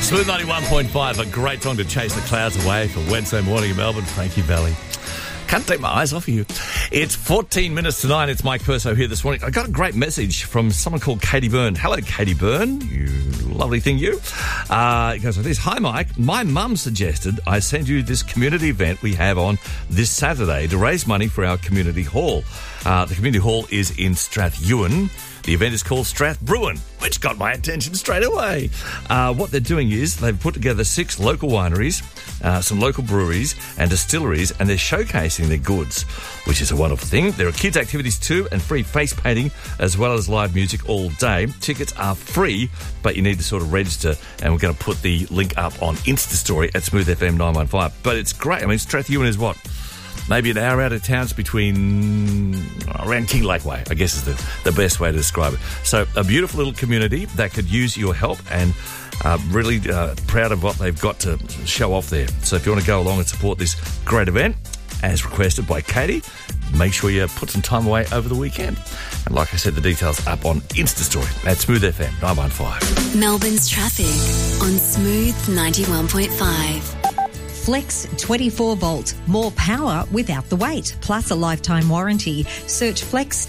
Smooth 91.5, a great song to chase the clouds away for Wednesday morning in Melbourne. Frankie Valley. Can't take my eyes off of you. It's 14 minutes to 9. It's Mike Perso here this morning. I got a great message from someone called Katie Byrne. Hello, Katie Byrne. You lovely thing, you. It goes like this. Hi, Mike. My mum suggested I send you this community event we have on this Saturday to raise money for our community hall. The community hall is in Strathewen. The event is called Strathbruin, which got my attention straight away. What they're doing is they've put together 6 local wineries, some local breweries and distilleries, and they're showcasing their goods, which is a wonderful thing. There are kids' activities too and free face painting as well as live music all day. Tickets are free, but you need to sort of register, and we're going to put the link up on Insta Story at Smooth FM 915. But it's great. I mean, Strathewen is what? Maybe an hour out of town. It's between around Kinglake Way, I guess is the best way to describe it. So a beautiful little community that could use your help, and really proud of what they've got to show off there. So if you want to go along and support this great event, as requested by Katie, make sure you put some time away over the weekend. And like I said, the details up on Insta Story at Smooth FM 915. Melbourne's traffic on Smooth 91.5. Flex 24 volt, more power without the wait, plus a lifetime warranty. Search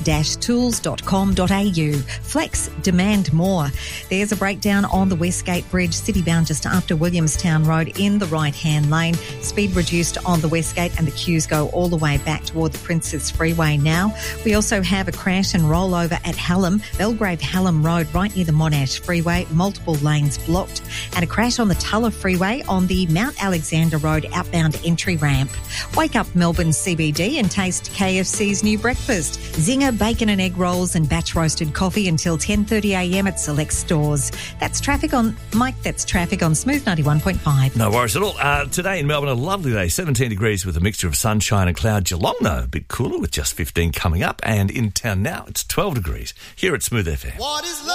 flex-tools.com.au. Flex, demand more. There's a breakdown on the Westgate Bridge, citybound just after Williamstown Road in the right-hand lane. Speed reduced on the Westgate and the queues go all the way back toward the Princes Freeway now. We also have a crash and rollover at Hallam, Belgrave Hallam Road right near the Monash Freeway, multiple lanes blocked, and a crash on the Tulla Freeway on the Mount Alexander Road outbound entry ramp. Wake up Melbourne CBD and taste KFC's new breakfast. Zinger, bacon and egg rolls and batch roasted coffee until 10:30am at select stores. That's traffic on Smooth 91.5. No worries at all. Today in Melbourne, a lovely day, 17 degrees with a mixture of sunshine and cloud. Geelong, though, a bit cooler with just 15 coming up. And in town now, it's 12 degrees here at Smooth FM. What is love?